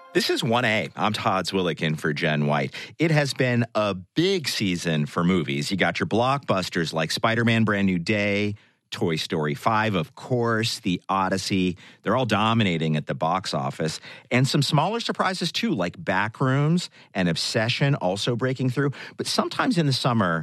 This is 1A. I'm Todd Zwillick in for Jen White. It has been a big season for movies. You got your blockbusters like Spider-Man Brand New Day, Toy Story 5, of course, The Odyssey. They're all dominating at the box office. And some smaller surprises, too, like Backrooms and Obsession also breaking through. But sometimes in the summer,